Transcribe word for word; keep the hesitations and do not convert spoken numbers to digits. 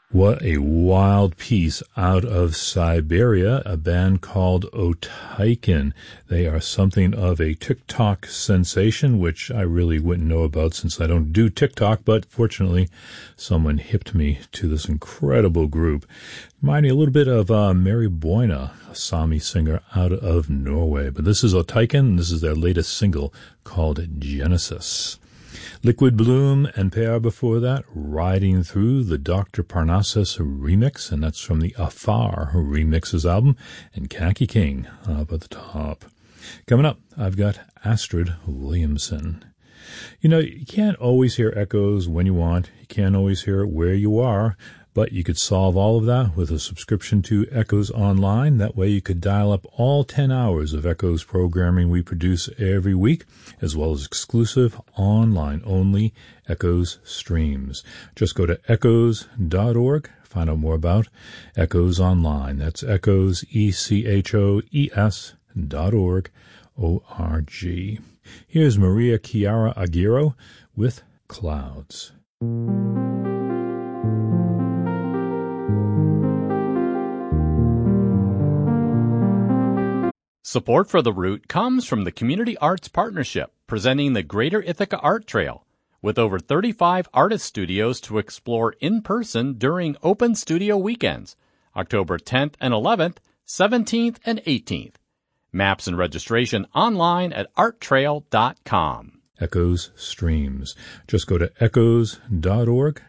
What a wild piece out of Siberia, a band called Oteikin. They are something of a TikTok sensation, which I really wouldn't know about since I don't do TikTok, but fortunately someone hipped me to this incredible group. Reminding me a little bit of uh, Mary Boina, a Sami singer out of Norway. But this is Oteikin, and this is their latest single called Genesis. Liquid Bloom and P R before that, Riding Through, the Doctor Parnassus remix, and that's from the Afar Remixes album, and Khaki King up at the top. Coming up, I've got Astrid Williamson. You know, you can't always hear echoes when you want. You can't always hear it where you are. But you could solve all of that with a subscription to Echoes Online. That way you could dial up all ten hours of Echoes programming we produce every week, as well as exclusive online-only Echoes streams. Just go to echoes dot org, find out more about Echoes Online. That's Echoes, E C H O E S dot org, O R G. Here's Maria Chiara Aguirre with Clouds. Support for The Root comes from the Community Arts Partnership, presenting the Greater Ithaca Art Trail, with over thirty-five artist studios to explore in person during open studio weekends, October tenth and eleventh, seventeenth and eighteenth. Maps and registration online at art trail dot com. Echoes streams. Just go to echoes dot org,